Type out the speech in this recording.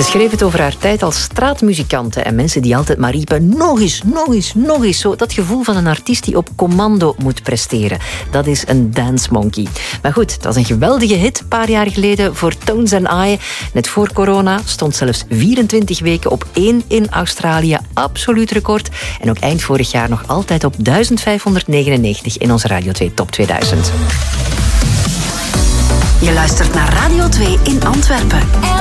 Ze schreef het over haar tijd als straatmuzikante en mensen die altijd maar riepen nog eens, nog eens, nog eens. Zo, dat gevoel van een artiest die op commando moet presteren. Dat is een dance monkey. Maar goed, het was een geweldige hit een paar jaar geleden voor Tones and I. Net voor corona stond zelfs 24 weken op 1 in Australië. Absoluut record. En ook eind vorig jaar nog altijd op 1599 in onze Radio 2 Top 2000. Je luistert naar Radio 2 in Antwerpen.